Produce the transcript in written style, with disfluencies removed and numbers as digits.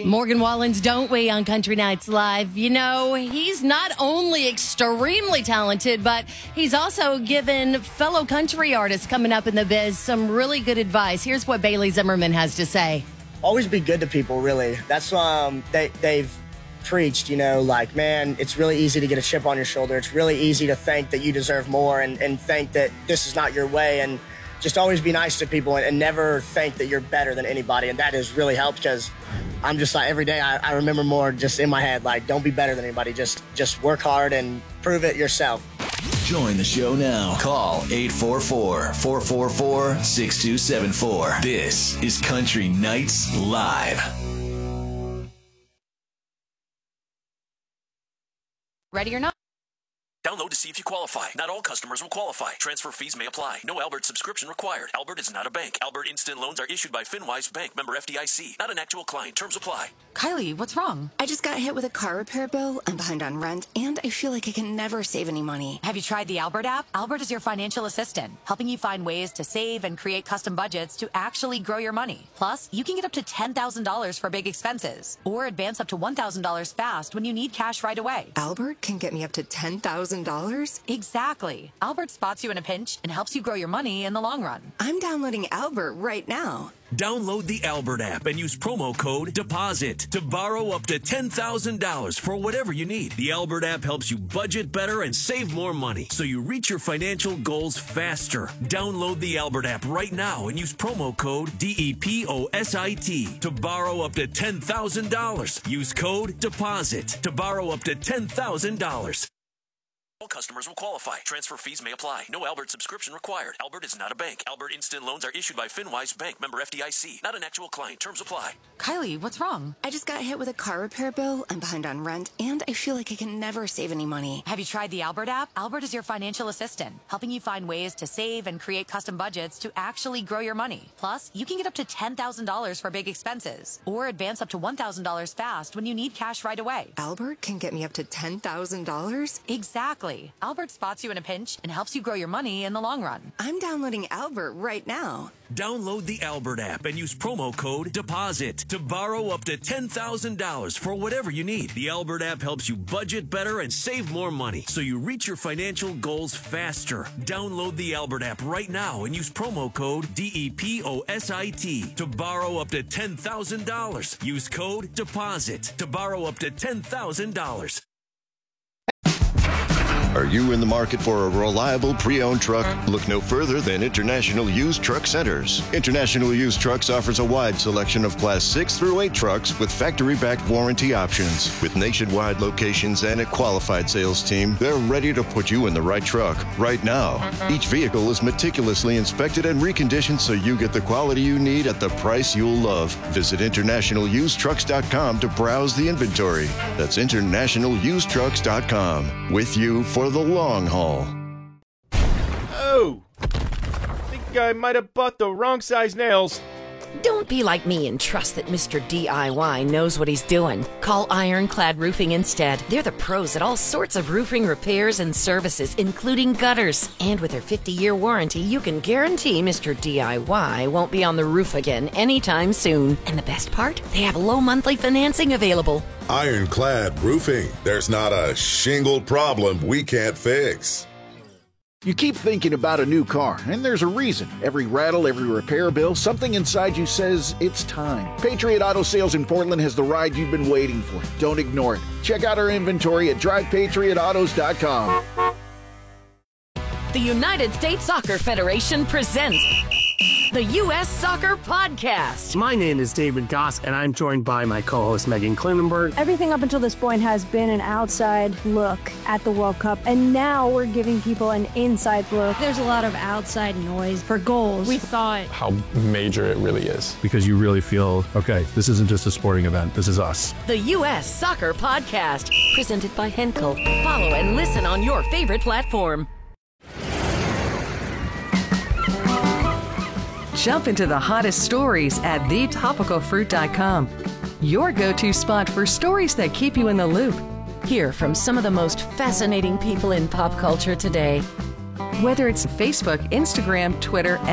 Morgan Wallen's Don't We on Country Nights Live. You know, he's not only extremely talented, but he's also given fellow country artists coming up in the biz some really good advice. Here's what Bailey Zimmerman has to say. Always be good to people, really. That's they've preached, you know, like, man, it's really easy to get a chip on your shoulder. It's really easy to think that you deserve more and think that this is not your way. And just always be nice to people and never think that you're better than anybody. And that has really helped because I'm just like, every day I remember more just in my head, like, don't be better than anybody. Just work hard and prove it yourself. Join the show now. Call 844-444-6274. This is Country Nights Live. Ready or not? Download to see if you qualify. Not all customers will qualify. Transfer fees may apply. No Albert subscription required. Albert is not a bank. Albert Instant Loans are issued by FinWise Bank, member FDIC. Not an actual client. Terms apply. Kylie, what's wrong? I just got hit with a car repair bill. I'm behind on rent, and I feel like I can never save any money. Have you tried the Albert app? Albert is your financial assistant, helping you find ways to save and create custom budgets to actually grow your money. Plus, you can get up to $10,000 for big expenses, or advance up to $1,000 fast when you need cash right away. Albert can get me up to $10,000? Exactly. Albert spots you in a pinch and helps you grow your money in the long run. I'm downloading Albert right now. Download the Albert app and use promo code DEPOSIT to borrow up to $10,000 for whatever you need. The Albert app helps you budget better and save more money so you reach your financial goals faster. Download the Albert app right now and use promo code DEPOSIT to borrow up to $10,000. Use code DEPOSIT to borrow up to $10,000. All customers will qualify. Transfer fees may apply. No Albert subscription required. Albert is not a bank. Albert Instant Loans are issued by FinWise Bank, member FDIC. Not an actual client. Terms apply. Kylie, what's wrong? I just got hit with a car repair bill. I'm behind on rent, and I feel like I can never save any money. Have you tried the Albert app? Albert is your financial assistant, helping you find ways to save and create custom budgets to actually grow your money. Plus, you can get up to $10,000 for big expenses, or advance up to $1,000 fast when you need cash right away. Albert can get me up to $10,000? Exactly. Albert spots you in a pinch and helps you grow your money in the long run. I'm downloading Albert right now. Download the Albert app and use promo code DEPOSIT to borrow up to $10,000 for whatever you need. The Albert app helps you budget better and save more money so you reach your financial goals faster. Download the Albert app right now and use promo code DEPOSIT to borrow up to $10,000. Use code DEPOSIT to borrow up to $10,000. Are you in the market for a reliable pre-owned truck? Look no further than International Used Truck Centers. International Used Trucks offers a wide selection of Class 6 through 8 trucks with factory-backed warranty options. With nationwide locations and a qualified sales team, they're ready to put you in the right truck right now. Each vehicle is meticulously inspected and reconditioned so you get the quality you need at the price you'll love. Visit InternationalUsedTrucks.com to browse the inventory. That's InternationalUsedTrucks.com. With you for the long haul. Oh, I think I might have bought the wrong size nails. Don't be like me and trust that Mr. DIY knows what he's doing. Call Ironclad Roofing instead. They're the pros at all sorts of roofing repairs and services, including gutters. And with their 50-year warranty, you can guarantee Mr. DIY won't be on the roof again anytime soon. And the best part? They have low monthly financing available. Ironclad Roofing. There's not a shingle problem we can't fix. You keep thinking about a new car, and there's a reason. Every rattle, every repair bill, something inside you says it's time. Patriot Auto Sales in Portland has the ride you've been waiting for. Don't ignore it. Check out our inventory at DrivePatriotAutos.com. The United States Soccer Federation presents the U.S. Soccer Podcast. My name is David Goss, and I'm joined by my co-host Megan Klinenberg. Everything up until this point has been an outside look at the World Cup, and now we're giving people an inside look. There's a lot of outside noise for goals. We thought how major it really is, because you really feel, okay, this isn't just a sporting event, this is us. The U.S. Soccer Podcast, presented by Henkel. Follow and listen on your favorite platform. Jump into the hottest stories at thetopicalfruit.com. Your go-to spot for stories that keep you in the loop. Hear from some of the most fascinating people in pop culture today. Whether it's Facebook, Instagram, Twitter,